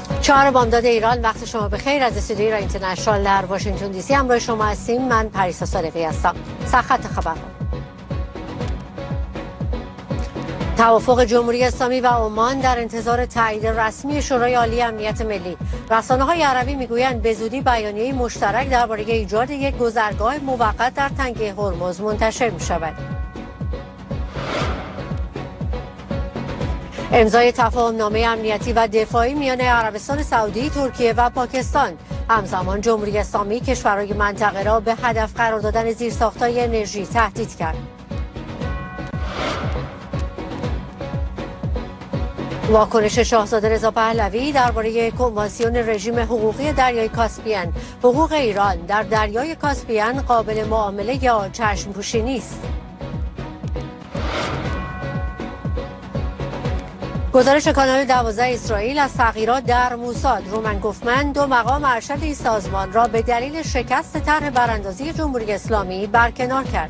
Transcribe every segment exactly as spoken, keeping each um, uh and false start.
چهار بامداد ایران، وقت شما بخیر. از استودیوی ایران اینترنشنال در واشنگتن دی سی همراه شما هستیم. من پریسا صادقی هستم. سرخط خبر. توافق جمهوری اسلامی و عمان در انتظار تایید رسمی شورای عالی امنیت ملی. رسانه‌های عربی میگویند به زودی بیانیه مشترک درباره ایجاد یک گذرگاه موقت در تنگه هرمز منتشر می‌شود. امضای تفاهم‌نامه امنیتی و دفاعی میان عربستان سعودی، ترکیه و پاکستان. همزمان جمهوری اسلامی کشورهای منطقه را به هدف قرار دادن زیرساخت‌های انرژی تهدید کرد. واکنش شاهزاده رضا پهلوی درباره کنوانسیون رژیم حقوقی دریای کاسپین. حقوق ایران در دریای کاسپین قابل معامله یا چشم پوشی نیست. گزارش کانال دوازده اسرائیل از تغییرات در موساد. رومن گوفمن دو مقام ارشد این سازمان را به دلیل شکست طرح براندازی جمهوری اسلامی برکنار کرد.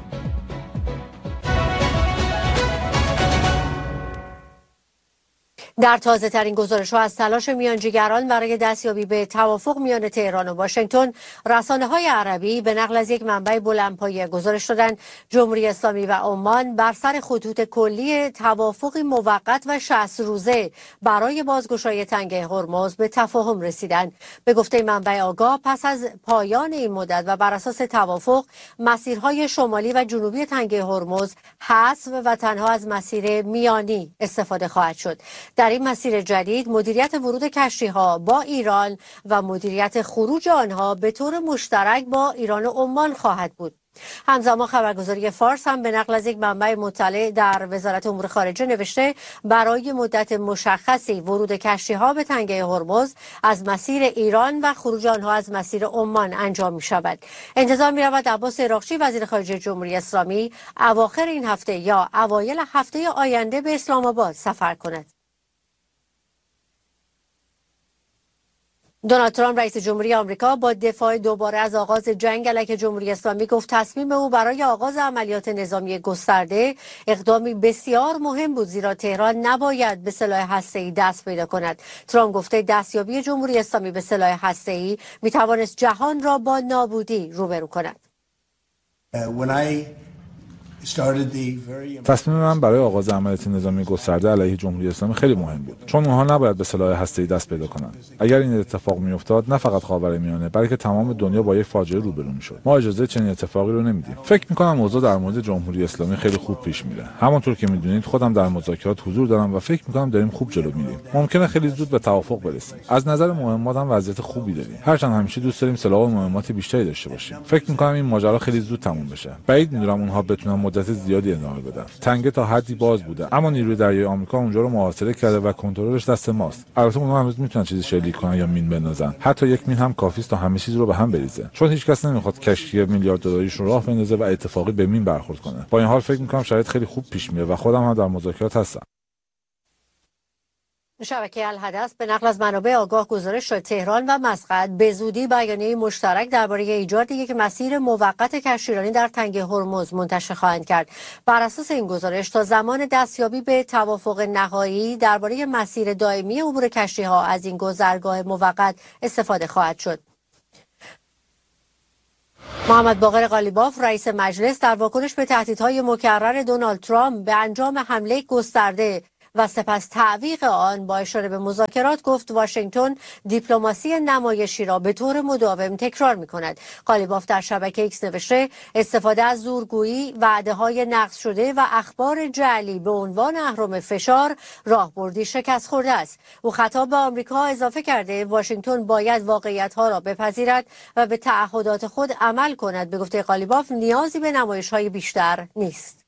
در تازه ترین گزارش ها از تلاش میانجیگران برای دستیابی به توافق میان تهران و واشنگتن، رسانه های عربی به نقل از یک منبع بلندپایه گزارش دادند جمهوری اسلامی و عمان بر سر خطوط کلی توافقی موقت و شصت روزه برای بازگشایی تنگه هرمز به تفاهم رسیدند. به گفته منبع آگاه، پس از پایان این مدت و بر اساس توافق، مسیرهای شمالی و جنوبی تنگه هرمز حذف و تنها از مسیر میانی استفاده خواهد شد. در این مسیر جدید مدیریت ورود کشتی‌ها با ایران و مدیریت خروج آنها به طور مشترک با ایران و عمان خواهد بود. همزمان خبرگزاری فارس هم به نقل از یک منبع مطلع در وزارت امور خارجه نوشته برای مدت مشخصی ورود کشتی‌ها به تنگه هرمز از مسیر ایران و خروج آنها از مسیر عمان انجام می شود. انتظار می رود عباس عراقچی وزیر خارجه جمهوری اسلامی اواخر این هفته یا اوایل هفته آینده به اسلام آباد سفر کند. دونالد ترامپ رئیس جمهوری آمریکا با دفاع دوباره از آغاز جنگ علیه جمهوری اسلامی گفت تصمیم او برای آغاز عملیات نظامی گسترده اقدامی بسیار مهم بود، زیرا تهران نباید به سلاح هسته‌ای دست پیدا کند. ترامپ گفته دستیابی جمهوری اسلامی به سلاح هسته‌ای میتوانست جهان را با نابودی روبرو کند. تصمیم من برای آغاز عملیات نظامی گسترده علیه جمهوری اسلامی خیلی مهم بود، چون اونها نباید به سلاح هسته‌ای دست پیدا کنند. اگر این اتفاق میافتاد، نه فقط خاورمیانه بلکه تمام دنیا با یک فاجعه روبرو میشد. ما اجازه چنین اتفاقی رو نمیدیم. فکر میکنم اوضاع در مورد جمهوری اسلامی خیلی خوب پیش میره. همونطور که میدونید خودم در مذاکرات حضور دارم و فکر میکنم داریم خوب جلو میریم. ممکنه خیلی زود به توافق برسیم. از نظر مهمات هم وضعیت خوبی داریم. هرچند همیشه دوست داریم سلاح و مهمات بیشتری داشته باشیم. فکر میکنم این ماجرا خیلی زود تموم بشه. بعید میدونم اونها بتونن مدت زیادی ادامه بدن. تنگه تا حدی باز بوده، اما نیروی دریایی آمریکا اونجا رو محاصره کرده و کنترلش دست ماست. البته اونها هنوز میتونن چیزی شلیک کنن یا مین بندازن. حتی یک مین هم کافی است تا همه چیز رو به هم بریزه، چون هیچ کس نمیخواد کشتی میلیارد دلاریش رو راه بندازه و اتفاقی به مین برخورد کنه. با این حال فکر میکنم شرایط خیلی خوب پیش میره و خودم هم در مذاکرات هستم. شبکه الحدث به نقل از منابع آگاه گزارش داد تهران و مسقط به زودی بیانیه مشترک درباره ایجاد یک مسیر موقت کشتیرانی در تنگه هرمز منتشر خواهند کرد. بر اساس این گزارش تا زمان دستیابی به توافق نهایی درباره مسیر دائمی عبور کشتی‌ها از این گذرگاه موقت استفاده خواهد شد. محمد باقر قالیباف رئیس مجلس در واکنش به تهدیدهای مکرر دونالد ترامپ به انجام حمله گسترده و سپس تعویق آن با اشاره به مذاکرات گفت واشنگتن دیپلماسی نمایشی را به طور مداوم تکرار می‌کند. قالیباف در شبکه ایکس نوشته استفاده از زورگویی، وعده‌های نقض شده و اخبار جعلی به عنوان اهرم فشار راهبردی شکست خورده است. او خطاب به آمریکا اضافه کرده واشنگتن باید واقعیت‌ها را بپذیرد و به تعهدات خود عمل کند. به گفته قالیباف نیازی به نمایش‌های بیشتر نیست.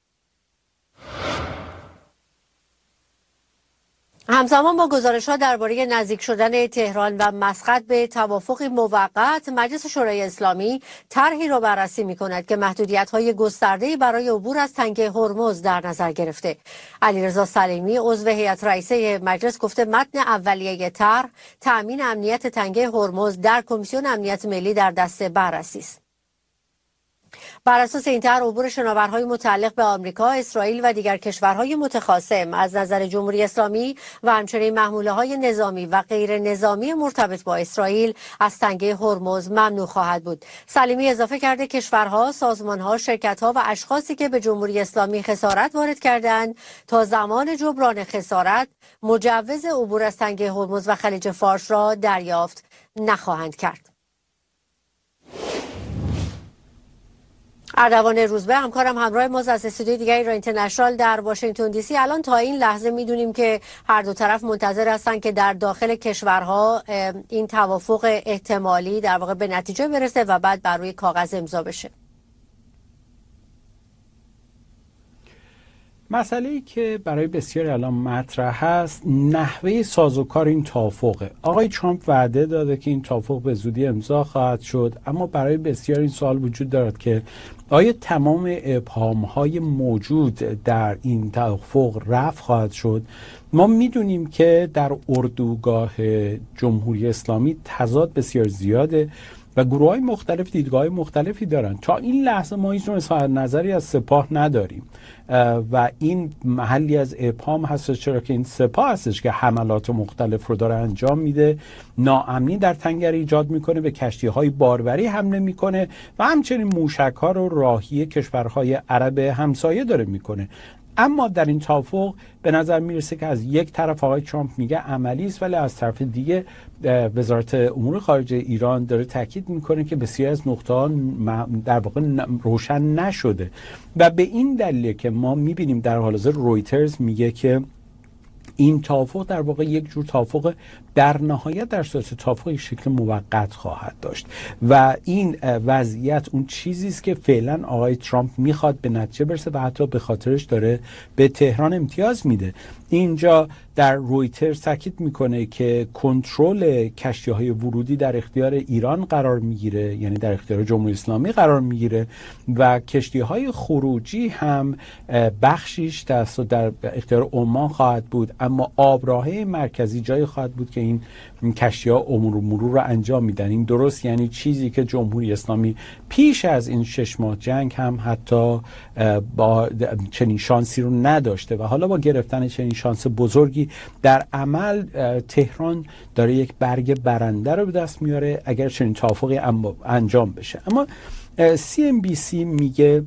همزمان با گزارش‌ها درباره نزدیک شدن تهران و مسقط به توافقی موقت، مجلس شورای اسلامی طرحی را بررسی می‌کند که محدودیت‌های گسترده‌ای برای عبور از تنگه هرمز در نظر گرفته. علیرضا سلیمی عضو هیئت رئیسه مجلس گفته متن اولیه طرح تأمین امنیت تنگه هرمز در کمیسیون امنیت ملی در دست بررسی است. بر اساس این طرح عبور شناورهای متعلق به آمریکا، اسرائیل و دیگر کشورهای متخاصم از نظر جمهوری اسلامی و همچنین محموله‌های نظامی و غیر نظامی مرتبط با اسرائیل از تنگه هرمز ممنوع خواهد بود. سلیمی اضافه کرده کشورها، سازمانها، شرکت‌ها و اشخاصی که به جمهوری اسلامی خسارت وارد کردند تا زمان جبران خسارت مجوز عبور از تنگه هرمز و خلیج فارس را دریافت نخواهند کرد. اردوان روزبه همکارم همراه ما از استودیوی دیگه ایران اینترنشنال در واشنگتن دی سی. الان تا این لحظه میدونیم که هر دو طرف منتظر هستن که در داخل کشورها این توافق احتمالی در واقع به نتیجه برسه و بعد بر روی کاغذ امضا بشه. مسئله‌ای که برای بسیاری الان مطرح هست نحوه سازوکار این توافقه. آقای ترامپ وعده داده که این توافق به زودی امضا خواهد شد، اما برای بسیاری این سوال وجود دارد که آیا تمام ابهام‌های موجود در این توافق رفع خواهد شد؟ ما میدونیم که در اردوگاه جمهوری اسلامی تضاد بسیار زیاده و گروه‌های مختلف دیدگاه‌های مختلفی دارن. تا این لحظه ما هیچ نوع نظری از سپاه نداریم و این محلی از ابهام هستش، چرا که این سپاه هستش که حملات مختلف رو داره انجام میده، ناامنی در تنگه ایجاد میکنه، به کشتی‌های باروری حمله میکنه و همچنین موشک‌ها رو راهی کشورهای عرب همسایه داره میکنه. اما در این توافق به نظر میرسه که از یک طرف آقای ترامپ میگه عملی است، ولی از طرف دیگه وزارت امور خارجه ایران داره تاکید میکنه که بسیاری از نقطه‌ها در واقع روشن نشده و به این دلیل که ما میبینیم در حال حاضر رویترز میگه که این توافق در واقع یک جور توافق در نهایت در صورت توافق یک شکل موقت خواهد داشت و این وضعیت اون چیزی است که فعلا آقای ترامپ میخواد به نتیجه برسه و حتی به خاطرش داره به تهران امتیاز میده. اینجا در رویترز تاکید میکنه که کنترل کشتی‌های ورودی در اختیار ایران قرار میگیره، یعنی در اختیار جمهوری اسلامی قرار میگیره و کشتی‌های خروجی هم بخشیش در اختیار عمان خواهد بود، اما آبراهه مرکزی جایی خواهد بود که این کشتی‌ها امور و مرور رو انجام میدن. این درست یعنی چیزی که جمهوری اسلامی پیش از این شش ماه جنگ هم حتی با چنین شانسی رو نداشته و حالا با گرفتن چنین شانس بزرگی در عمل تهران داره یک برگ برنده رو به دست میاره اگر چنین توافقی انجام بشه. اما سی ام بی سی میگه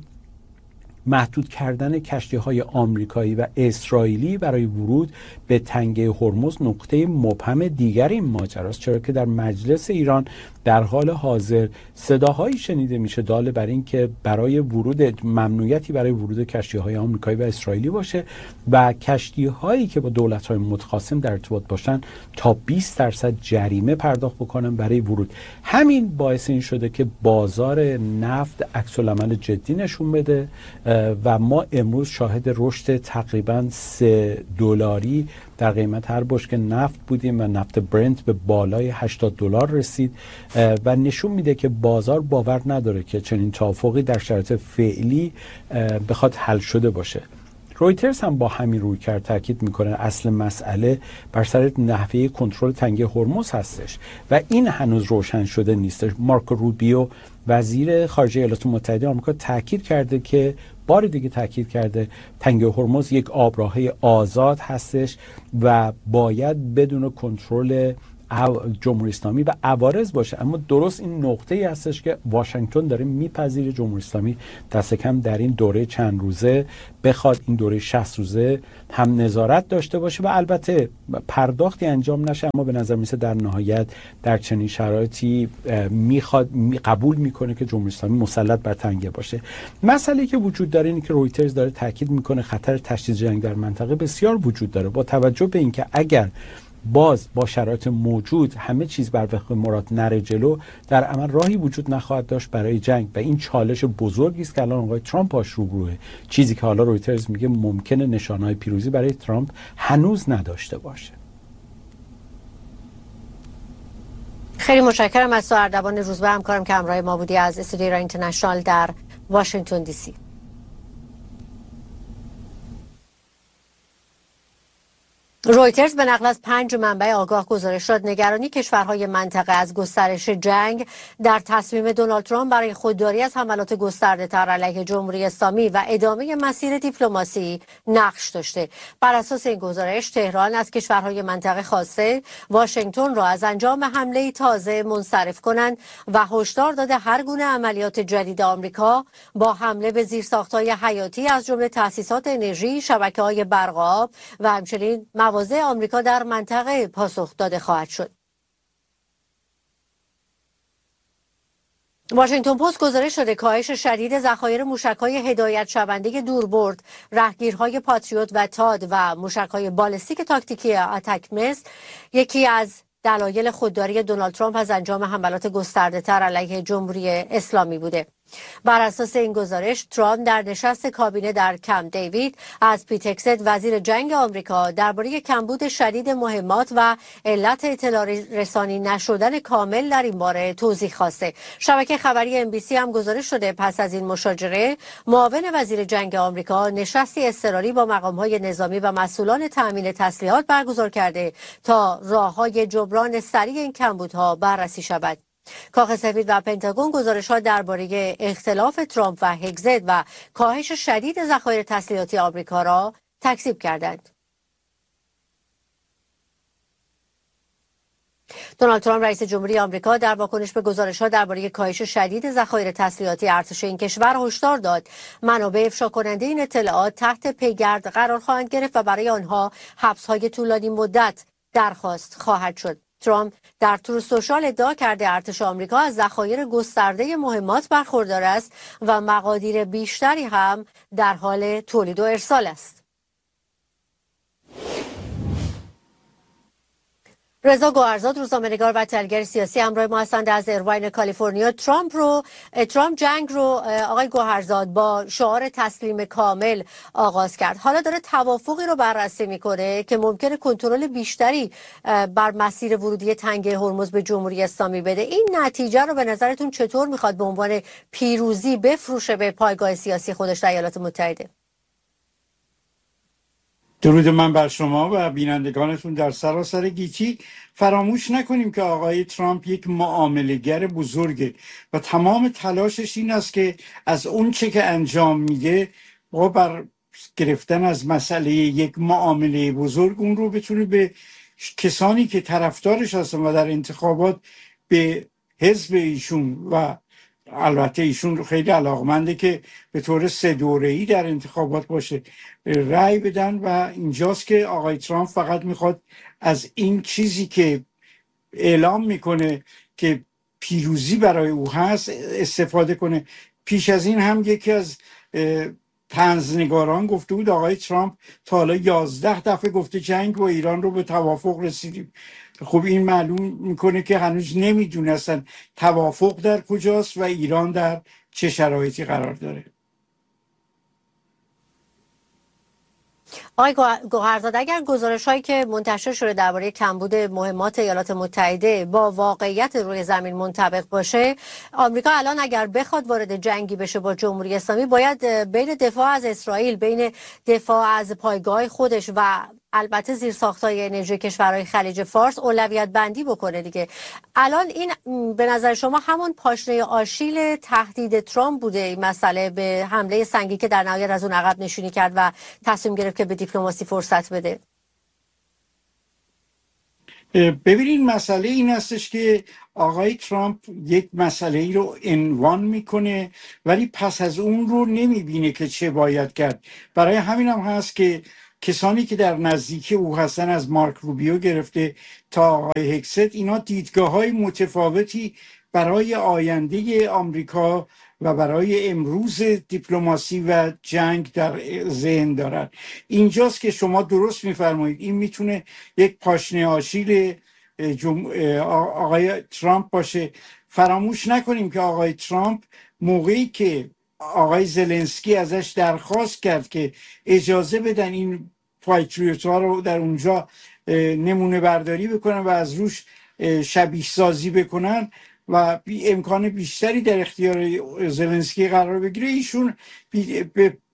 محدود کردن کشتی‌های آمریکایی و اسرائیلی برای ورود به تنگه هرمز نقطه مبهم دیگر این ماجراست، چرا که در مجلس ایران در حال حاضر صداهایی شنیده میشه دال بر این که برای ورود ممنوعیتی برای ورود کشتی‌های آمریکایی و اسرائیلی باشه و کشتی‌هایی که با دولت‌های متخاصم در ارتباط باشن تا بیست درصد جریمه پرداخت بکنن برای ورود. همین باعث این شده که بازار نفت عکس‌العمل جدی نشون بده و ما امروز شاهد رشد تقریباً سه دلاری در قیمت هر بشکه نفت بودیم و نفت برنت به بالای هشتاد دلار رسید و نشون میده که بازار باور نداره که چنین توافقی در شرایط فعلی بخواد حل شده باشه. رویترز هم با همین رویکرد تاکید میکنه اصل مسئله بر سر نحوه کنترل تنگه هرمز هستش و این هنوز روشن شده نیستش. مارکو روبیو وزیر خارجه ایالات متحده آمریکا تاکید کرده که بار دیگه تاکید کرده تنگه هرمز یک آبراهه آزاد هستش و باید بدون کنترل جمهوری اسلامی و عوارض باشه. اما درست این نقطه ای هستش که واشنگتن داره میپذیره جمهوری اسلامی دست کم در این دوره چند روزه بخواد این دوره شصت روزه هم نظارت داشته باشه و البته پرداختی انجام نشه، اما به نظر میسه در نهایت در چنین شرایطی میخواد می قبول میکنه که جمهوری اسلامی مسلط بر تنگه باشه. مسئله که وجود داره اینه که رویترز داره تاکید میکنه خطر تشدید جنگ در منطقه بسیار وجود داره با توجه به اینکه اگر باز با شرایط موجود همه چیز بر وفق مراد نره جلو، در عمل راهی وجود نخواهد داشت برای جنگ و این چالش بزرگی است که الان آقای ترامپ باش روبروه. چیزی که حالا رویترز میگه ممکنه نشانه‌های پیروزی برای ترامپ هنوز نداشته باشه. خیلی متشکرم از تو اردوان روزبه همکارم که همراه ما بودی از استودیو ایران اینترنشنال در واشنگتن دی سی. رویترز به نقل از پنج منبع آگاه گزارش داد نگرانی کشورهای منطقه از گسترش جنگ در تصمیم دونالد ترامپ برای خودداری از حملات گسترده تر علیه جمهوری اسلامی و ادامه مسیر دیپلماسی نقش داشته. بر اساس این گزارش تهران از کشورهای منطقه خواسته واشنگتن را از انجام حمله تازه منصرف کنند و هشدار داده هر گونه عملیات جدید آمریکا با حمله به زیرساختهای حیاتی از جمله تأسیسات انرژی، شبکه‌های برق و آب و همچنین مواضع آمریکا در منطقه پاسخ داده خواهد شد. واشنگتن پست گزارش داده کاهش شدید ذخایر موشک‌های هدایت شونده دوربرد، راهگیرهای پاتریوت و تاد و موشک‌های بالستیک تاکتیکی اتکمس یکی از دلایل خودداری دونالد ترامپ از انجام حملات گسترده‌تر علیه جمهوری اسلامی بوده. بر اساس این گزارش ترامپ در نشست کابینه در کمپ دیوید از پیت هگست وزیر جنگ آمریکا درباره کمبود شدید مهمات و علت اطلاع رسانی نشدن کامل در این باره توضیح خواسته. شبکه خبری ام بی سی هم گزارش شده پس از این مشاجره معاون وزیر جنگ آمریکا نشستی اضطراری با مقام‌های نظامی و مسئولان تأمین تسلیحات برگزار کرده تا راه‌های جبران سریع این کمبودها بررسی شود. کاخ سفید و پنتاگون گزارش‌ها درباره اختلاف ترامپ و هگزت و کاهش شدید ذخایر تسلیحاتی آمریکا را تکذیب کردند. دونالد ترامپ رئیس جمهوری آمریکا در واکنش به گزارش‌ها درباره کاهش شدید ذخایر تسلیحاتی ارتش این کشور هشدار داد منابع افشا کننده این اطلاعات تحت پیگرد قرار خواهند گرفت و برای آنها حبس‌های طولانی مدت درخواست خواهد شد. ترامپ در تور سوشال ادعا کرده ارتش آمریکا از ذخایر گسترده مهمات برخوردار است و مقادیر بیشتری هم در حال تولید و ارسال است. رضا گوهرزاد روزنامه‌نگار و تحلیلگر سیاسی همراه ما هستند از ایرواین کالیفرنیا. ترامپ رو ترامپ جنگ رو آقای گوهرزاد با شعار تسلیم کامل آغاز کرد. حالا داره توافقی رو بررسی میکنه که ممکنه کنترل بیشتری بر مسیر ورودی تنگه هرمز به جمهوری اسلامی بده. این نتیجه رو به نظرتون چطور میخواد به عنوان پیروزی بفروشه به پایگاه سیاسی خودش در ایالات متحده؟ درود من بر شما و بینندگانتون در سراسر گیتی. فراموش نکنیم که آقای ترامپ یک معامله‌گر بزرگه و تمام تلاشش این است که از اون چه که انجام میده با بر گرفتن از مسئله یک معامله بزرگ اون رو بتونه به کسانی که طرفدارش هستن و در انتخابات به حزب ایشون و البته ایشون خیلی علاقمنده که به طور سه دوره‌ای در انتخابات باشه رأی بدن و اینجاست که آقای ترامپ فقط میخواد از این چیزی که اعلام میکنه که پیروزی برای او هست استفاده کنه. پیش از این هم یکی از طنزنگاران گفته بود آقای ترامپ تا حالا یازده دفعه گفته جنگ با ایران رو به توافق رسیدیم. خب این معلوم میکنه که هنوز نمیدونستن توافق در کجاست و ایران در چه شرایطی قرار داره. آقای گوهرزاد اگر گزارش هایی که منتشر شده درباره کمبود مهمات ایالات متحده با واقعیت روی زمین منطبق باشه، آمریکا الان اگر بخواد وارد جنگی بشه با جمهوری اسلامی باید بین دفاع از اسرائیل، بین دفاع از پایگاه خودش و البته زیرساخت‌های انرژی کشورهای خلیج فارس اولویت بندی بکنه دیگه. الان این به نظر شما همون پاشنه آشیل تهدید ترامپ بوده این مسئله به حمله سنگی که در نهایت از اون عقب نشینی کرد و تصمیم گرفت که به دیپلماسی فرصت بده؟ ببینید مسئله این هستش که آقای ترامپ یک مسئله ای رو عنوان میکنه ولی پس از اون رو نمیبینه که چه باید کرد. برای همین هم هست که کسانی که در نزدیکی او هستن از مارک روبیو گرفته تا آقای هگست اینا دیدگاه های متفاوتی برای آینده آمریکا و برای امروز دیپلماسی و جنگ در ذهن دارن. اینجاست که شما درست میفرمایید این میتونه یک پاشنه آشیل جم... آقای ترامپ باشه. فراموش نکنیم که آقای ترامپ موقعی که آقای زلنسکی ازش درخواست کرد که اجازه بدن این پاتریوت ها رو در اونجا نمونه برداری بکنن و از روش شبیه سازی بکنن و بی امکان بیشتری در اختیار زلنسکی قرار بگیره، ایشون به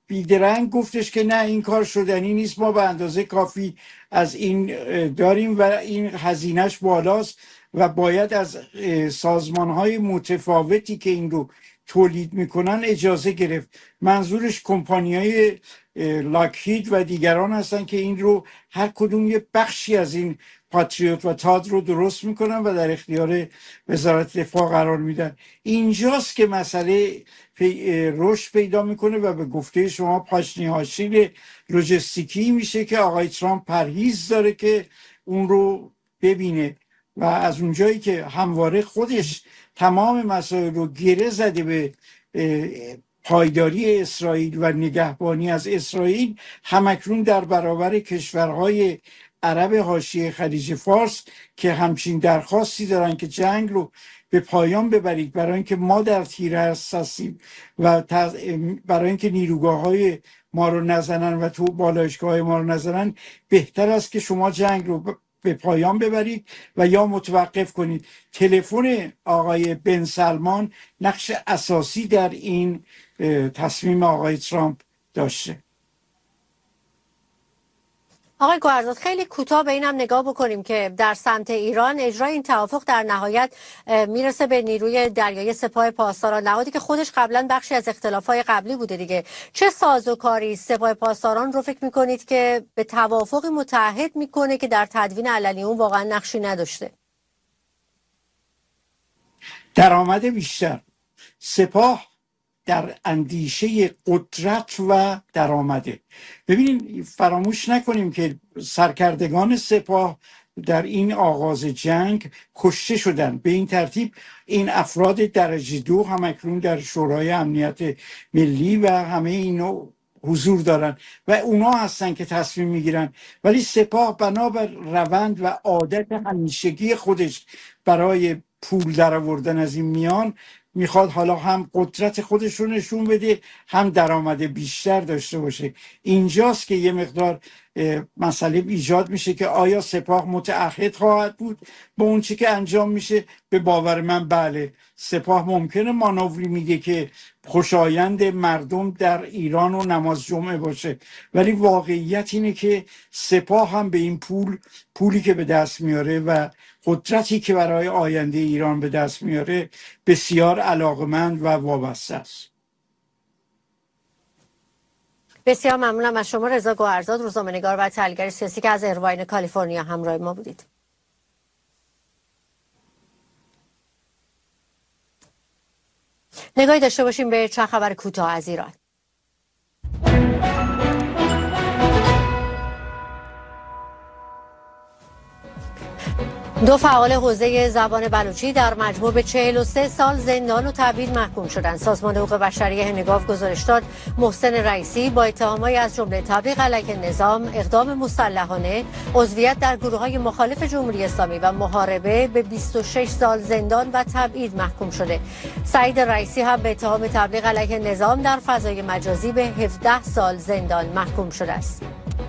بیدرنگ گفتش که نه این کار شدنی نیست، ما به اندازه کافی از این داریم و این هزینهش بالاست و باید از سازمانهای متفاوتی که این رو تولید میکنن اجازه گرفت. منظورش کمپانی‌های لاکهید و دیگران هستن که این رو هر کدوم یه بخشی از این پاتریوت و تاد رو درست میکنن و در اختیار وزارت دفاع قرار میدن. اینجاست که مسئله پی رشد پیدا میکنه و به گفته شما پاشنی هاشیل لوجستیکی میشه که آقای ترامپ پرهیز داره که اون رو ببینه و از اونجایی که همواره خودش تمام مسائل رو گره زده به پایداری اسرائیل و نگهبانی از اسرائیل، همکنون در برابر کشورهای عرب حاشیه خلیج فارس که همچین درخواستی دارن که جنگ رو به پایان ببرید برای اینکه ما در تیر هستیم و برای اینکه نیروگاه های ما رو نزنن و تو بالایشگاه های ما رو نزنن، بهتر است که شما جنگ رو به پایان ببرید و یا متوقف کنید. تلفن آقای بن سلمان نقش اساسی در این تصمیم آقای ترامپ داشته. آقای گوهرزاد، خیلی کوتاه به اینم نگاه بکنیم که در سمت ایران اجرای این توافق در نهایت میرسه به نیروی دریایی سپاه پاسداران، نهادی که خودش قبلا بخشی از اختلافات قبلی بوده دیگه. چه سازوکاری سپاه پاسداران رو فکر میکنید که به توافق متحد میکنه که در تدوین علنی اون واقعا نقشی نداشته؟ درآمد بیشتر. سپاه در اندیشه قدرت و درآمده. ببینید فراموش نکنیم که سرکردگان سپاه در این آغاز جنگ کشته شدن. به این ترتیب این افراد درجه دو هم اکنون در شورای امنیت ملی و همه اینو حضور دارن و اونا هستن که تصمیم میگیرن، ولی سپاه بنابر روند و عادت همیشگی خودش برای پول در آوردن از این میان میخواد حالا هم قدرت خودش رو نشون بده هم درآمد بیشتر داشته باشه. اینجاست که یه مقدار مسئله ایجاد میشه که آیا سپاه متعهد خواهد بود به اون چی که انجام میشه؟ به باور من بله. سپاه ممکنه مانوری میگه که خوشایند مردم در ایران و نماز جمعه باشه، ولی واقعیت اینه که سپاه هم به این پول پولی که به دست میاره و قدرتی که برای آینده ایران به دست میاره بسیار علاقمند و وابسته است. بسیار ممنونم از شما رضا گوهرزاد، روزنامه‌نگار و تحلیلگر سیاسی که از ایرواین کالیفرنیا همراه ما بودید. نگاهی داشته باشیم به چند خبر کوتاه از ایران. دو فعال حوزه زبان بلوچی در مجموع به چهل و سه سال زندان و تبعید محکوم شدند. سازمان حقوق بشری هنگاف گزارش داد محسن رئیسی با اتهامایی از جمله تبلیغ علیه نظام، اقدام مسلحانه، عضویت در گروه‌های مخالف جمهوری اسلامی و محاربه به بیست و شش سال زندان و تبعید محکوم شده. سعید رئیسی هم به اتهام تبلیغ علیه نظام در فضای مجازی به هفده سال زندان محکوم شده است.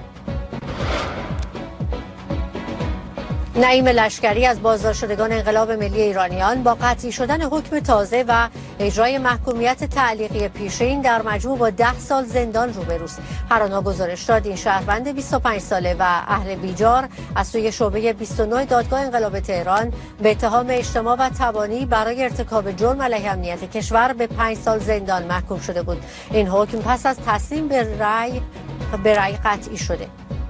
نعیم لشکری از بازداشت شدگان انقلاب ملی ایرانیان با قطعی شدن حکم تازه و اجرای محکومیت تعلیقی پیشین در مجموع با ده سال زندان روبروست. هرانا گزارش داد این شهروند بیست و پنج ساله و اهل بیجار از سوی شعبه بیست و نه دادگاه انقلاب تهران به اتهام اجتماع و تبانی برای ارتکاب جرم علیه امنیت کشور به پنج سال زندان محکوم شده بود. این حکم پس از تصمیم به رأی به رأی قطعی شده.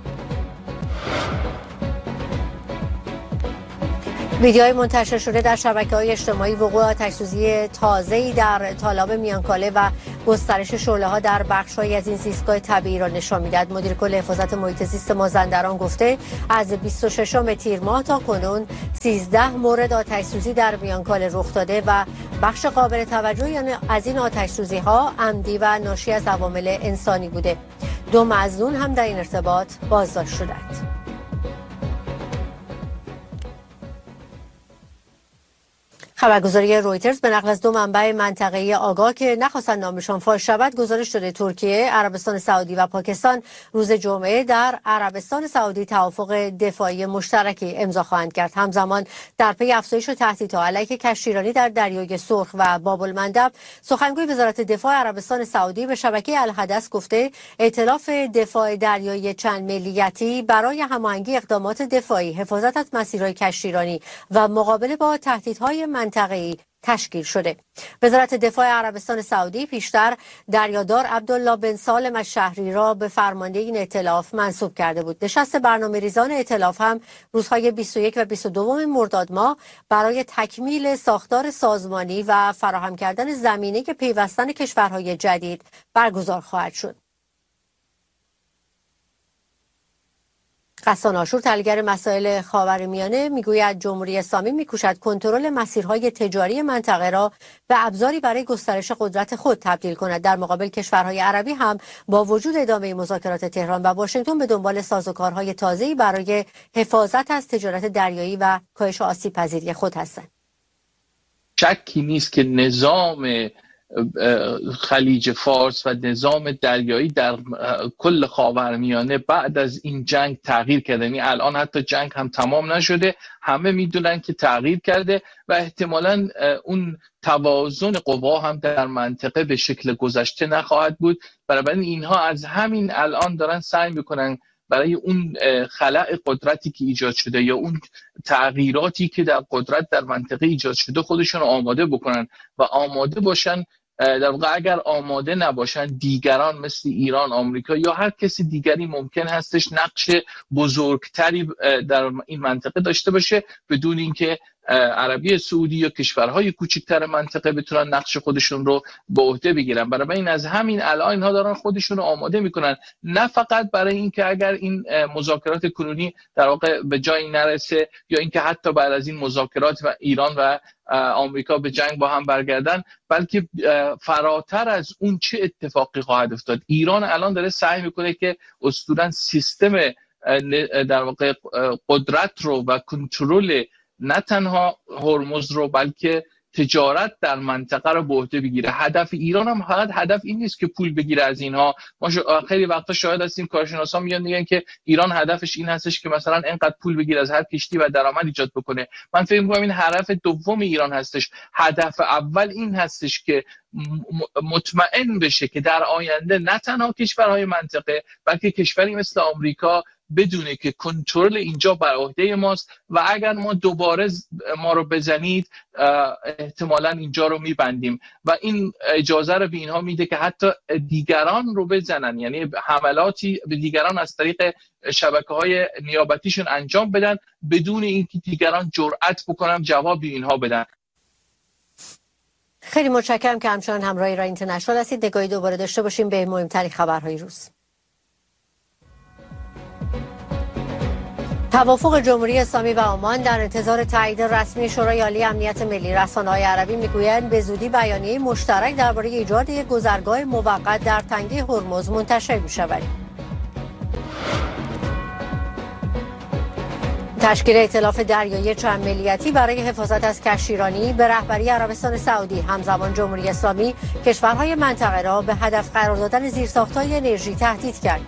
ویدیوهای منتشر شده در شبکه‌های اجتماعی وقوع آتش‌سوزی تازه‌ای در تالاب میانکاله و گسترش شعله‌ها در بخش‌هایی از این زیستگاه طبیعی را نشان می‌دهد. مدیر کل حفاظت محیط زیست مازندران گفته از بیست و ششم تیر ماه تا کنون سیزده مورد آتش‌سوزی در میانکاله رخ داده و بخش قابل توجهی از این آتش‌سوزی‌ها عمدی و ناشی از عوامل انسانی بوده. دو مظنون هم در این ارتباط بازداشت شدند. خبرگزاری رویترز به نقل از دو منبع منطقه‌ای آگاه که نخواستند نامشان فاش شود گزارش داده ترکیه، عربستان سعودی و پاکستان روز جمعه در عربستان سعودی توافق دفاعی مشترکی امضا خواهند کرد. همزمان در پی افزایش تهدیدها علیه کشتیرانی در دریای سرخ و باب المندب، سخنگوی وزارت دفاع عربستان سعودی به شبکه الحدث گفته ائتلاف دفاع دریایی چند ملیتی برای هماهنگی اقدامات دفاعی، حفاظت از مسیرهای کشتیرانی و مقابله با تهدیدهای منطقه‌ای تشکیل شده. وزارت دفاع عربستان سعودی پیشتر دریادار عبدالله بن سالم الشهری را به فرمانده این ائتلاف منصوب کرده بود. نشست برنامه‌ریزان ائتلاف هم روزهای بیست و یک و بیست و دو مرداد ماه برای تکمیل ساختار سازمانی و فراهم کردن زمینه پیوستن کشورهای جدید برگزار خواهد شد. غسان آشور، تحلیلگر مسائل خاورمیانه، میگوید جمهوری اسلامی میکوشد کنترل مسیرهای تجاری منطقه را به ابزاری برای گسترش قدرت خود تبدیل کند. در مقابل کشورهای عربی هم با وجود ادامه مذاکرات تهران و واشنگتن به دنبال سازوکارهای تازه‌ای برای حفاظت از تجارت دریایی و کاهش آسیب‌پذیری خود هستند. شکی نیست که نظام خلیج فارس و نظام دریایی در کل خاورمیانه بعد از این جنگ تغییر کرده. یعنی الان حتی جنگ هم تمام نشده، همه میدونن که تغییر کرده و احتمالاً اون توازن قوا هم در منطقه به شکل گذشته نخواهد بود. بنابراین اینها از همین الان دارن سعی میکنن برای اون خلأ قدرتی که ایجاد شده یا اون تغییراتی که در قدرت در منطقه ایجاد شده خودشون آماده بکنن و آماده باشن. در واقع اگر آماده نباشن دیگران مثل ایران، آمریکا یا هر کسی دیگری ممکن هستش نقش بزرگتری در این منطقه داشته باشه بدون اینکه عربی سعودی یا کشورهای کوچکتر منطقه بتونن نقش خودشون رو به عهده بگیرن. برای این از همین الان اینها دارن خودشون رو آماده میکنن، نه فقط برای اینکه اگر این مذاکرات کنونی در واقع به جایی نرسه یا اینکه حتی بعد از این مذاکرات و ایران و آمریکا به جنگ با هم برگردن، بلکه فراتر از اون چه اتفاقی خواهد افتاد. ایران الان داره سعی میکنه که اصولاً سیستم در واقع قدرت رو و کنترل نه تنها هرمز رو بلکه تجارت در منطقه رو به عهده بگیره. هدف ایران هم فقط هدف این نیست که پول بگیره از اینها. ما خیلی وقتا شاهد هستیم کارشناسان میان میگن که ایران هدفش این هستش که مثلا اینقدر پول بگیره از هر کشتی و درآمد ایجاد بکنه. من فکر می‌کنم این هدف دوم ایران هستش. هدف اول این هستش که مطمئن بشه که در آینده نه تنها کشورهای منطقه بلکه کشوری مثل آمریکا بدونه که کنترل اینجا بر عهده ماست و اگر ما دوباره ما رو بزنید احتمالاً اینجا رو میبندیم و این اجازه رو به اینها میده که حتی دیگران رو بزنن، یعنی حملاتی به دیگران از طریق شبکه‌های نیابتیشون انجام بدن بدون اینکه دیگران جرأت بکنن جواب اینها بدن. خیلی متشکرم که همچنان همراه ایران اینترنشنال هستید. نگاهی دوباره داشته باشیم به مهمترین خبرهای روز. توافق جمهوری اسلامی و عمان در انتظار تایید رسمی شورای عالی امنیت ملی. رسانه‌های عربی میگویند به زودی بیانیه مشترک درباره ایجاد یک گذرگاه موقت در تنگه هرمز منتشر می‌شود. تشکیل ائتلاف دریایی چند ملیتی برای حفاظت از کشتیرانی به رهبری عربستان سعودی. همزمان جمهوری اسلامی کشورهای منطقه را به هدف قرار دادن زیرساخت‌های انرژی تهدید کرد.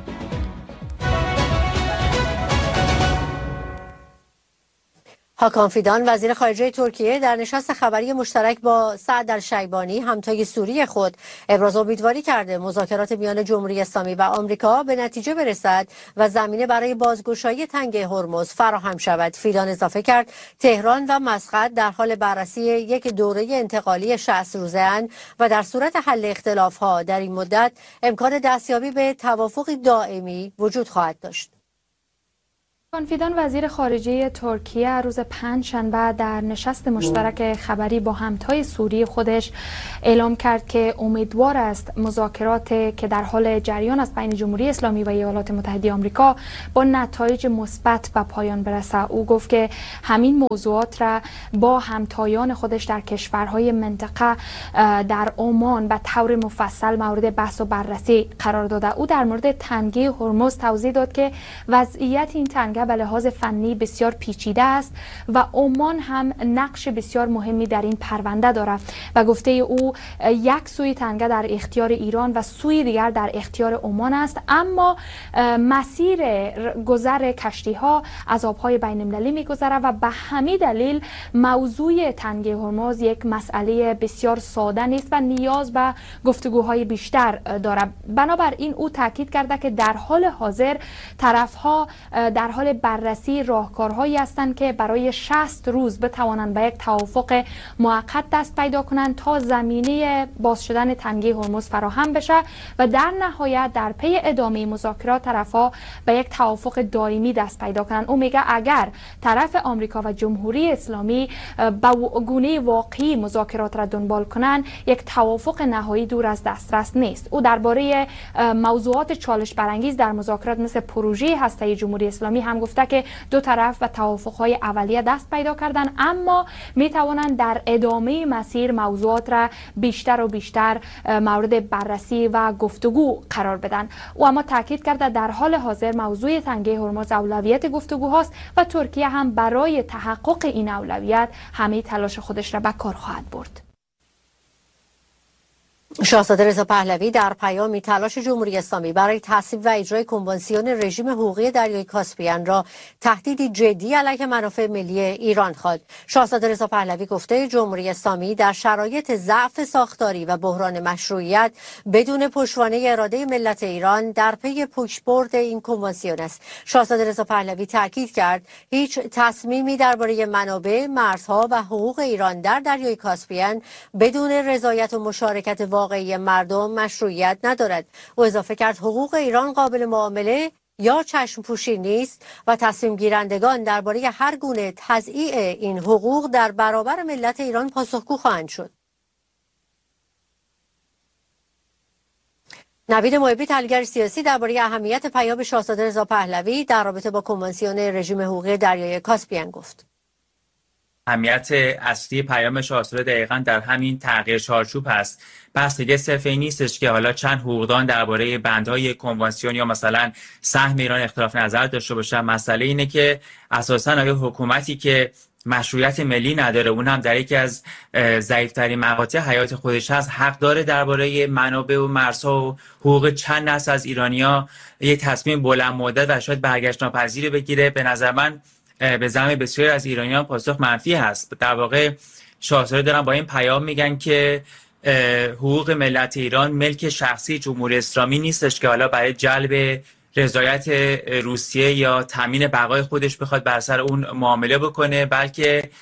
هاکان فیدان وزیر خارجه ترکیه در نشست خبری مشترک با سعد الشیبانی همتای سوری خود ابراز امیدواری کرده مذاکرات میان جمهوری اسلامی و آمریکا به نتیجه برسد و زمینه برای بازگشایی تنگه هرمز فراهم شود. فیدان اضافه کرد تهران و مسقط در حال بررسی یک دوره انتقالی شصت روزه اند و در صورت حل اختلاف‌ها در این مدت امکان دستیابی به توافقی دائمی وجود خواهد داشت. فیدان وزیر خارجه ترکیه روز پنجشنبه در نشست مشترک خبری با همتای سوری خودش اعلام کرد که امیدوار است مذاکرات که در حال جریان است بین جمهوری اسلامی و ایالات متحده آمریکا با نتایج مثبت به پایان برسد. او گفت که همین موضوعات را با همتایان خودش در کشورهای منطقه در عمان به طور مفصل مورد بحث و بررسی قرار داده. او در مورد تنگه هرمز توضیح داد که وضعیت این تنگه تنگه به لحاظ فنی بسیار پیچیده است و عمان هم نقش بسیار مهمی در این پرونده دارد و گفته او یک سوی تنگه در اختیار ایران و سوی دیگر در اختیار عمان است، اما مسیر گذر کشتی ها از آبهای بین المللی میگذره و به همین دلیل موضوع تنگه هرمز یک مسئله بسیار ساده نیست و نیاز به گفتگوهای بیشتر دارد. بنابراین او تاکید کرده که در حال حاضر طرفها در حال بررسی راهکارهایی هستند که برای شصت روز بتوانند به یک توافق موقت دست پیدا کنند تا زمینه باز شدن تنگه هرمز فراهم بشه و در نهایت در پی ادامه مذاکرات طرفها به یک توافق دائمی دست پیدا کنند. او میگه اگر طرف آمریکا و جمهوری اسلامی به گونه واقعی مذاکرات را دنبال کنند یک توافق نهایی دور از دسترس نیست. او درباره موضوعات چالش برانگیز در مذاکرات مثل پروژه هسته‌ای جمهوری اسلامی هم گفته که دو طرف به توافق‌های اولیه دست پیدا کردن، اما می توانند در ادامه مسیر موضوعات را بیشتر و بیشتر مورد بررسی و گفتگو قرار بدن. او اما تاکید کرده در حال حاضر موضوع تنگه هرمز اولویت گفتگوهاست و ترکیه هم برای تحقق این اولویت همه تلاش خودش را به کار خواهد برد. شاهزاده رضا پهلوی در پیامی تلاش جمهوری اسلامی برای تصویب و اجرای کنوانسیون رژیم حقوقی دریای کاسپین را تهدیدی جدی علیه منافع ملی ایران خواند. شاهزاده رضا پهلوی گفته جمهوری اسلامی در شرایط ضعف ساختاری و بحران مشروعیت بدون پشتوانه اراده ملت ایران در پی پشتبرد این کنوانسیون است. شاهزاده رضا پهلوی تاکید کرد هیچ تصمیمی درباره منابع، مرزها و حقوق ایران در دریای کاسپین بدون رضایت و مشارکت واقعی مردم مشروعیت ندارد. او اضافه کرد حقوق ایران قابل معامله یا چشم پوشی نیست و تصمیم گیرندگان درباره هر گونه تضییع این حقوق در برابر ملت ایران پاسخگو خواهند شد. نوید محبی تحلیلگر سیاسی درباره اهمیت پیام شاهزاده رضا پهلوی در رابطه با کنوانسیون رژیم حقوقی دریای کاسپین گفت. اهمیت اصلی پیام شاهزاده دقیقاً در همین تغییر چارچوب هست. بحث دیگه صرف این نیستش که حالا چند حقوقدان درباره بندهای کنوانسیون یا مثلا سهم ایران اختلاف نظر داشته باشن. مسئله اینه که اساساً آیا حکومتی که مشروعیت ملی نداره، اون هم در یکی از ضعیف‌ترین مقاطع حیات خودش هست، حق داره درباره منابع و مرزها و حقوق چند نسل از ایرانیا یه تصمیم بلند مدت و شاید برگشت ناپذیری بگیره؟ به نظر من به زعم بسیاری از ایرانیان پاسخ منفی هست. در واقع شاهزاده دارن با این پیام میگن که حقوق ملت ایران ملک شخصی جمهوری اسلامی نیستش که حالا برای جلب رضایت روسیه یا تامین بقای خودش بخواد بر سر اون معامله بکنه، بلکه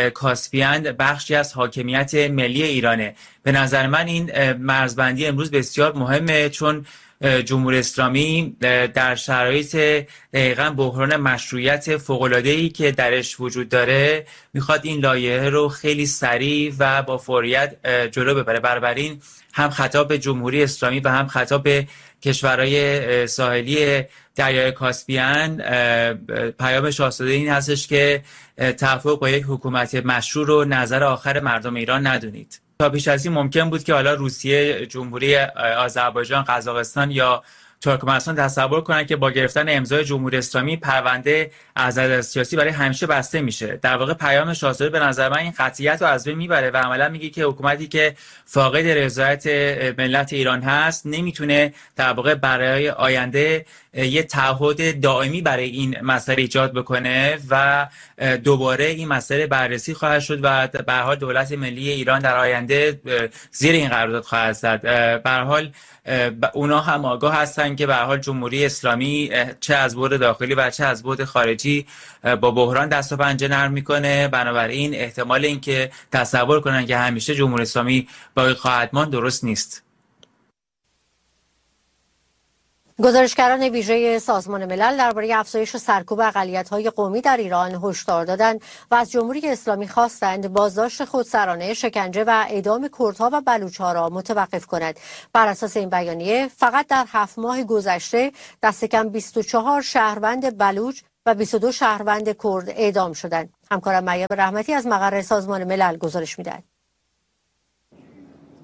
کاسپین بخشی از حاکمیت ملی ایرانه. به نظر من این مرزبندی امروز بسیار مهمه، چون جمهوری اسلامی در شرایط دقیقاً بحران مشروعیت فوق‌العاده‌ای که درش وجود داره میخواد این لایحه رو خیلی سریع و با فوریت جلو ببره. بنابراین هم خطاب به جمهوری اسلامی و هم خطاب به کشورهای ساحلی دریای کاسپین پیام شاهزاده این هستش که توافق با یک حکومت مشروع رو نظر آخر مردم ایران ندونید. تا پیش از این ممکن بود که حالا روسیه، جمهوری آذربایجان، قزاقستان یا ترکمنستان تصور کنن که با گرفتن امضای جمهوری اسلامی پرونده عزل سیاسی برای همیشه بسته میشه. در واقع پیام شاهزاده به نظر من این قطعیت رو از بین میبره و عملا میگه که حکومتی که فاقد رضایت ملت ایران هست نمیتونه در واقع برای آینده یه تعهد دائمی برای این مسئله ایجاد بکنه و دوباره این مسئله بررسی خواهد شد و به هر حال دولت ملی ایران در آینده زیر این قرارداد خواهد زد. به هر حال اونا هم آگاه هستن که به هر حال جمهوری اسلامی چه از بعد داخلی و چه از بعد خارجی با بحران دست و پنجه نرم میکنه. بنابراین احتمال اینکه تصور کنن که همیشه جمهوری اسلامی باقی خواهد ماند درست نیست. گزارشگران ویژه سازمان ملل درباره افزایش سرکوب اقلیت‌های قومی در ایران هشدار دادند و از جمهوری اسلامی خواستند بازداشت خودسرانه، شکنجه و اعدام کردها و بلوچ‌ها را متوقف کند. بر اساس این بیانیه فقط در هفت ماه گذشته دست کم بیست و چهار شهروند بلوچ و بیست و دو شهروند کرد اعدام شدند. همکارم مریم رحمتی از مقر سازمان ملل گزارش می‌دهد.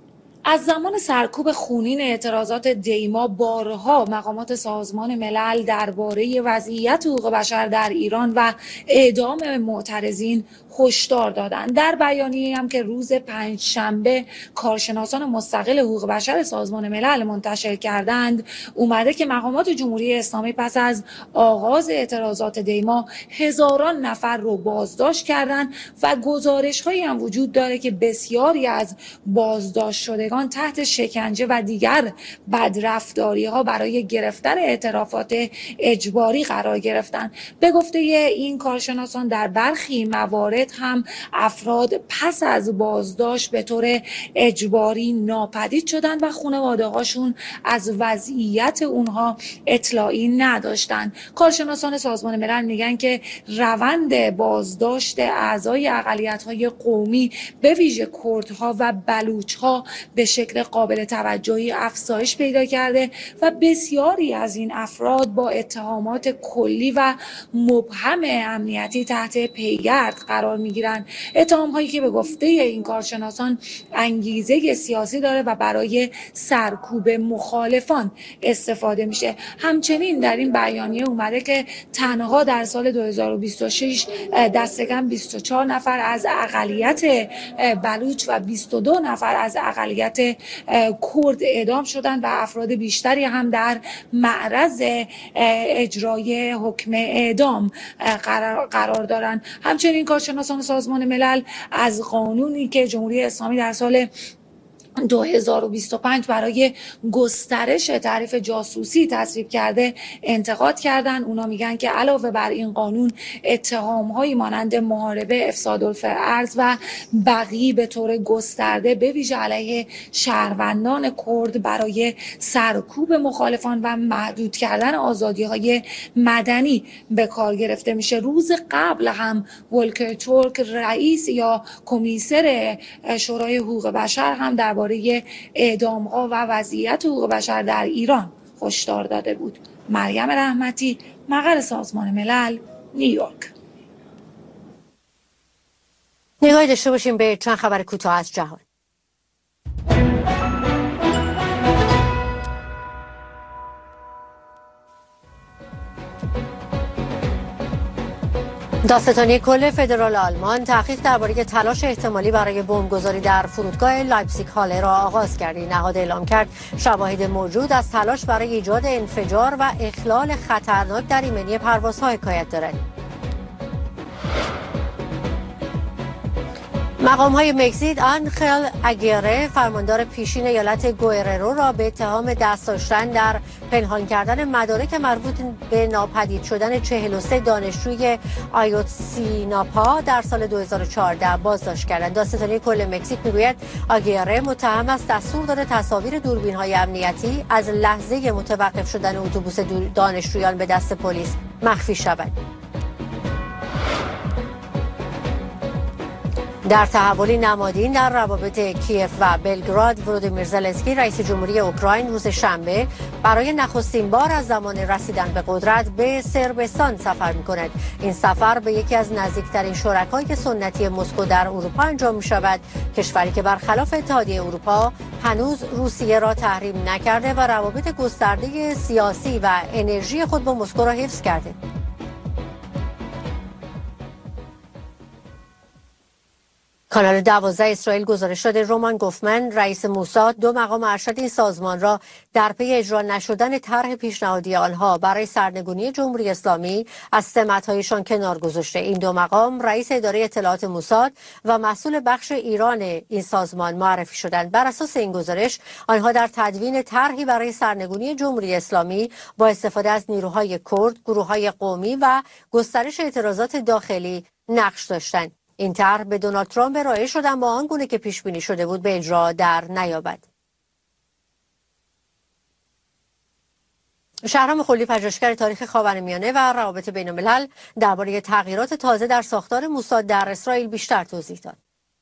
از زمان سرکوب خونین اعتراضات دیما بارها مقامات سازمان ملل درباره وضعیت حقوق بشر در ایران و اعدام معترضین هشدار دادند. در بیانیه‌ای هم که روز پنجشنبه کارشناسان مستقل حقوق بشر سازمان ملل منتشر کردند، اومده که مقامات جمهوری اسلامی پس از آغاز اعتراضات دیما هزاران نفر رو بازداشت کردند و گزارش‌هایی هم وجود داره که بسیاری از بازداشت شدگان تحت شکنجه و دیگر بدرفتاری‌ها برای گرفتن اعترافات اجباری قرار گرفتند. به گفته این کارشناسان در برخی موارد هم افراد پس از بازداشت به طور اجباری ناپدید شدند و خانواده هاشون از وضعیت اونها اطلاعی نداشتند. کارشناسان سازمان ملل میگن که روند بازداشت اعضای اقلیت‌های قومی به ویژه کردها و بلوچ‌ها به شکل قابل توجهی افزایش پیدا کرده و بسیاری از این افراد با اتهامات کلی و مبهم امنیتی تحت پیگرد قرار میگیرند. اتهام هایی که به گفته این کارشناسان انگیزه سیاسی داره و برای سرکوب مخالفان استفاده میشه. همچنین در این بیانیه اومده که تنها در سال دو هزار و بیست و شش دست کم بیست و چهار نفر از اقلیت بلوچ و بیست و دو نفر از اقلیت کرد اعدام شدند و افراد بیشتری هم در معرض اجرای حکم اعدام قرار, قرار دارند. همچنین کارشناسان سازمان ملل از قانونی که جمهوری اسلامی در سال دو هزار و بیست و پنج برای گسترش تعریف جاسوسی تصویب کرده انتقاد کردن. اونا میگن که علاوه بر این قانون اتهام‌هایی مانند محاربه، افساد الارض و بغی به طور گسترده به ویژه علیه شهروندان کرد برای سرکوب مخالفان و محدود کردن آزادی‌های مدنی به کار گرفته میشه. روز قبل هم ولکر تورک رئیس یا کمیسر شورای حقوق بشر هم در اعدام‌ها و وضعیت حقوق بشر در ایران هشدار داده بود. مریم رحمتی، مقر سازمان ملل، نیویورک. نگاهی داشته باشیم به چند خبر کوتاه از جهان. دادستانی کل فدرال آلمان تحقیق درباره تلاش احتمالی برای بمبگذاری در فرودگاه لایپزیگ هاله را آغاز کرد. این نهاد اعلام کرد شواهد موجود از تلاش برای ایجاد انفجار و اخلال خطرناک در ایمنی پروازها حکایت دارد. مقام‌های مکزیک آنخل اگیره فرماندار پیشین ایالت گوئررو را به اتهام دست داشتن در پنهان کردن مدارک مربوط به ناپدید شدن چهل و سه دانشجوی آیوتسیناپا در سال دو هزار و چهارده بازداشت کردند. دادستانی کل مکزیک میگوید اگیره متهم است دستور داده تصاویر دوربین‌های امنیتی از لحظه متوقف شدن اتوبوس دانشجویان به دست پلیس مخفی شود. در تحولی نمادین در روابط کیف و بلگراد، ولودیمیر زلنسکی رئیس جمهوری اوکراین روز شنبه برای نخستین بار از زمان رسیدن به قدرت به صربستان سفر می‌کند. این سفر به یکی از نزدیکترین شرکای سنتی مسکو در اروپا انجام می‌شود، کشوری که برخلاف اتحادیه اروپا هنوز روسیه را تحریم نکرده و روابط گسترده سیاسی و انرژی خود با مسکو را حفظ کرده. کانال دوازده اسرائیل گزارش داده رومان گوفمن رئیس موساد دو مقام ارشد این سازمان را در پی اجرا نشدن طرح پیشنهادی آنها برای سرنگونی جمهوری اسلامی از سمت‌هایشان کنار گذاشته. این دو مقام رئیس اداره اطلاعات موساد و مسئول بخش ایران این سازمان معرفی شدند. بر اساس این گزارش آنها در تدوین طرحی برای سرنگونی جمهوری اسلامی با استفاده از نیروهای کرد، گروه‌های قومی و گسترش اعتراضات داخلی نقش داشتند. این طرح به دونالد ترامپ ارائه شد اما آنگونه که پیش بینی شده بود به اجرا در نیابد. شهرام خلی پژوهشگر تاریخ خاورمیانه و روابط بین‌الملل درباره تغییرات تازه در ساختار موساد در اسرائیل بیشتر توضیح داد.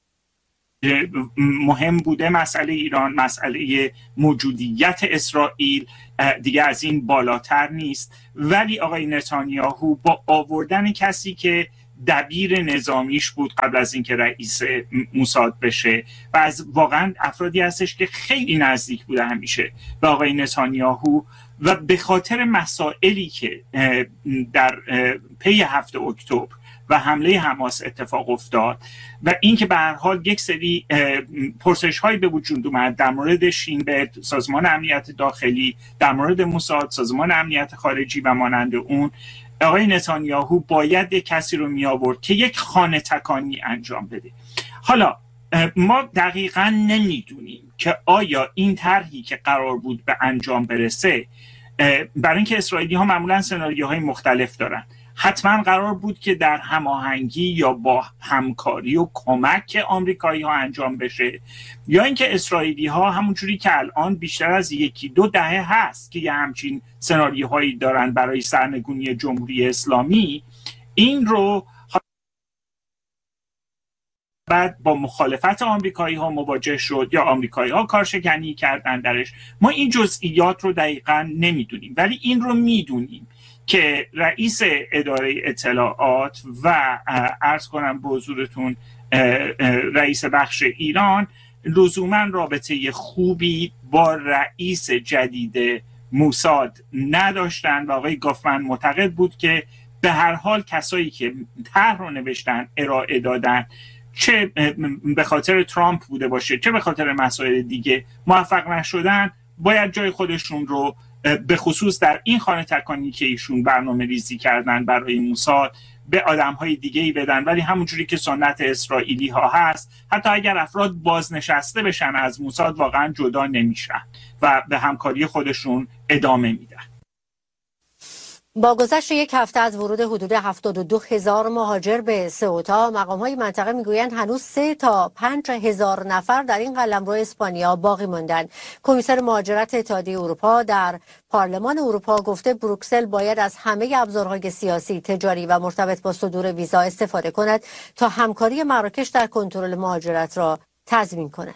مهم بوده مسئله ایران، مسئله موجودیت اسرائیل دیگه از این بالاتر نیست، ولی آقای نتانیاهو با آوردن کسی که دبیر نظامیش بود قبل از اینکه رئیس موساد بشه و از واقعا افرادی هستش که خیلی نزدیک بوده همیشه به آقای نتانیاهو و به خاطر مسائلی که در پی هفت اکتبر و حمله حماس اتفاق افتاد و اینکه به هر حال یک سری پرسش‌هایی به وجود اومد در مورد شین بت، سازمان امنیت داخلی، در مورد موساد، سازمان امنیت خارجی و مانند اون، آقای نتانیاهو باید یک کسی رو می آورد که یک خانه تکانی انجام بده. حالا ما دقیقاً نمیدونیم که آیا این طرحی که قرار بود به انجام برسه، برای اینکه اسرائیلی ها معمولاً سناریوهای مختلف دارن، حتما قرار بود که در هماهنگی یا با همکاری و کمک آمریکایی ها انجام بشه، یا اینکه اسرائیلی ها همونجوری که الان بیشتر از یکی دو دهه هست که یه همچین سناریوهایی دارن برای سرنگونی جمهوری اسلامی، این رو بعد با مخالفت آمریکایی ها مواجه شد یا آمریکایی ها کارشکنی کردن درش. ما این جزئیات رو دقیقاً نمیدونیم، ولی این رو میدونیم که رئیس اداره اطلاعات و عرض کنم به حضورتون رئیس بخش ایران لزوما رابطه خوبی با رئیس جدید موساد نداشتن و آقای گافمن معتقد بود که به هر حال کسایی که طرح رو نوشتن ارائه دادن، چه به خاطر ترامپ بوده باشه چه به خاطر مسائل دیگه، موفق نشدن، باید جای خودشون رو به خصوص در این خانه تکانی که ایشون برنامه ریزی کردن برای موساد به آدم‌های دیگه‌ای بدن. ولی همونجوری که سنت اسرائیلی ها هست، حتی اگر افراد بازنشسته بشن از موساد واقعا جدا نمیشن و به همکاری خودشون ادامه میدن. با گذشت یک هفته از ورود حدود هفتاد و دو هزار مهاجر به سئوتا، مقام‌های منطقه میگویند هنوز سه تا پنج هزار نفر در این قلمرو اسپانیا باقی ماندند. کمیسر مهاجرت اتحادیه اروپا در پارلمان اروپا گفته بروکسل باید از همه ابزارهای سیاسی، تجاری و مرتبط با صدور ویزا استفاده کند تا همکاری مراکش در کنترل مهاجرت را تضمین کند.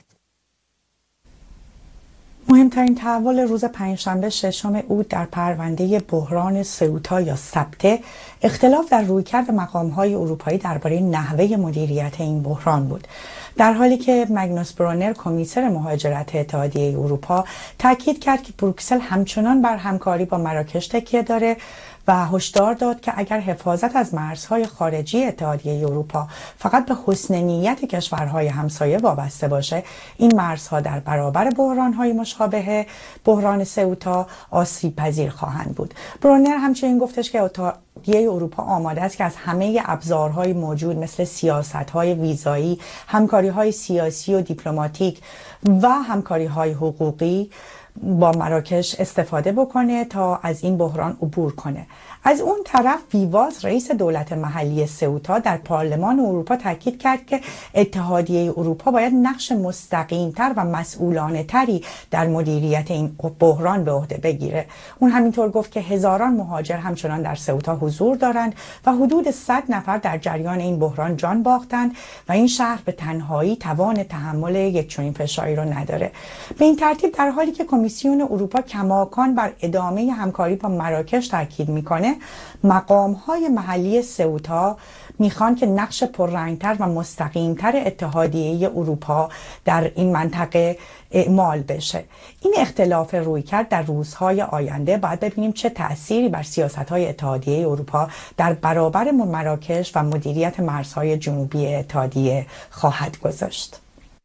مهمترین تحول روز پنجشنبه ششم اوت در پرونده بحران سئوتا یا سبته اختلاف در رویکرد مقام‌های اروپایی درباره نحوه مدیریت این بحران بود، در حالی که مگنوس برونر کمیسر مهاجرت اتحادیه اروپا تاکید کرد که بروکسل همچنان بر همکاری با مراکش تکیه داره و هشدار داد که اگر حفاظت از مرزهای خارجی اتحادیه اروپا فقط به حسن نیت کشورهای همسایه وابسته باشه، این مرزها در برابر بحرانهای مشابه بحران سئوتا آسیب پذیر خواهند بود. برونر همچنین گفتش که اتحادیه اروپا آماده است که از همه ابزارهای موجود مثل سیاستهای ویزایی، همکاریهای سیاسی و دیپلماتیک و همکاریهای حقوقی با مراکش استفاده بکنه تا از این بحران عبور کنه. از اون طرف ویواز رئیس دولت محلی سئوتا در پارلمان اروپا تاکید کرد که اتحادیه اروپا باید نقش مستقیمتر و مسئولانه تری در مدیریت این بحران به عهده بگیره. اون همینطور گفت که هزاران مهاجر همچنان در سئوتا حضور دارند و حدود صد نفر در جریان این بحران جان باختند و این شهر به تنهایی توان تحمل یک چنین فشاری رو نداره. به این ترتیب در حالی که کمیسیون اروپا کماکان بر ادامه همکاری با مراکش تاکید میکنه، مقام‌های محلی سئوتا میخوان که نقش پررنگتر و مستقیمتر اتحادیه اروپا در این منطقه اعمال بشه. این اختلاف رویکرد در روزهای آینده باید ببینیم چه تأثیری بر سیاست‌های اتحادیه اروپا در برابر مراکش و مدیریت مرزهای جنوبی اتحادیه خواهد گذاشت.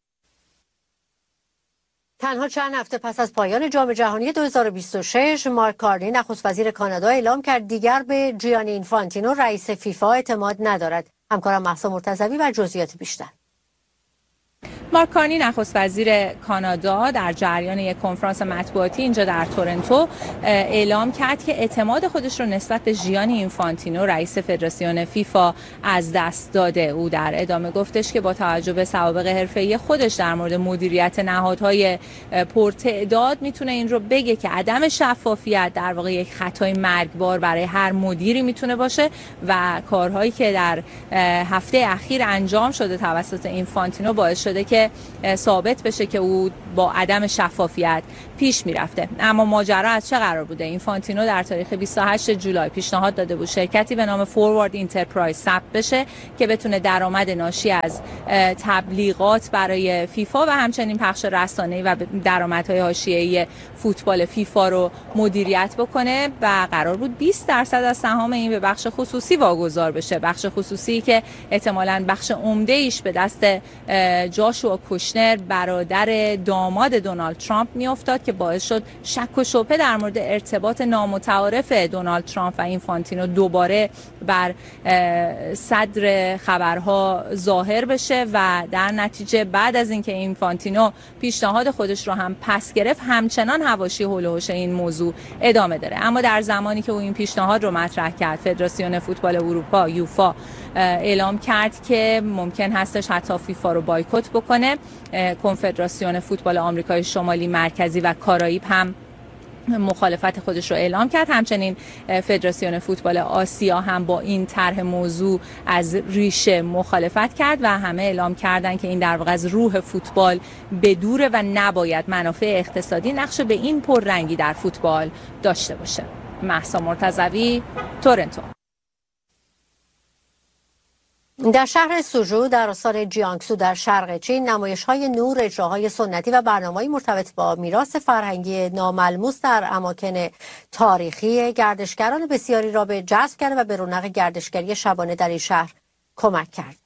تنها چند هفته پس از پایان جام جهانی دو هزار و بیست و شش، مارک کارنی نخست وزیر کانادا اعلام کرد دیگر به جیانی اینفانتینو رئیس فیفا اعتماد ندارد. همکارم مهسا مرتضوی و جزئیات بیشتر. مارک کارنی نخست وزیر کانادا در جریان یک کنفرانس مطبوعاتی اینجا در تورنتو اعلام کرد که اعتماد خودش رو نسبت به ژیانی اینفانتینو رئیس فدراسیون فیفا از دست داده. او در ادامه گفتش که با توجه به سوابق حرفه‌ای خودش در مورد مدیریت نهادهای پرتعداد میتونه این رو بگه که عدم شفافیت در واقع یک خطای مرگبار برای هر مدیری میتونه باشه و کارهایی که در هفته اخیر انجام شده توسط اینفانتینو باعث شده که ثابت بشه که او با عدم شفافیت پیش میرفته. اما ماجرا از چه قرار بوده؟ اینفانتینو در تاریخ بیست و هشتم جولای پیشنهاد داده بود شرکتی به نام فوروارد اینترپرایز ثبت بشه که بتونه درآمد ناشی از تبلیغات برای فیفا و همچنین پخش رسانه‌ای و درآمدهای حاشیه‌ای فوتبال فیفا رو مدیریت بکنه و قرار بود بیست درصد از سهام این به بخش خصوصی واگذار بشه. بخش خصوصی که احتمالاً بخش عمده ایش به دست جاشوا کوشنر برادر داماد دونالد ترامپ میافتاد که باعث شد شک و شبهه در مورد ارتباط نامتعارف دونالد ترامپ و اینفانتینو دوباره بر صدر خبرها ظاهر بشه و در نتیجه بعد از اینکه اینفانتینو پیشنهاد خودش رو هم پس گرفت همچنان حواشی حول و حوش این موضوع ادامه داره. اما در زمانی که او این پیشنهاد رو مطرح کرد فدراسیون فوتبال اروپا یوفا اعلام کرد که ممکن هستش حتی فیفا رو بایکوت بکنه. کنفدراسیون فوتبال آمریکای شمالی مرکزی و کارائیب هم مخالفت خودش رو اعلام کرد. همچنین فدراسیون فوتبال آسیا هم با این طرح موضوع از ریشه مخالفت کرد و همه اعلام کردن که این در واقع از روح فوتبال بدوره و نباید منافع اقتصادی نقش به این پررنگی در فوتبال داشته باشه. مهسا مرتضوی، تورنتو. در شهر سوژو در استان جیانگسو در شرق چین نمایش‌های نور، اجراهای سنتی و برنامه‌های مرتبط با میراث فرهنگی ناملموس در اماکن تاریخی گردشگران بسیاری را به جذب کرد و به رونق گردشگری شبانه در این شهر کمک کرد.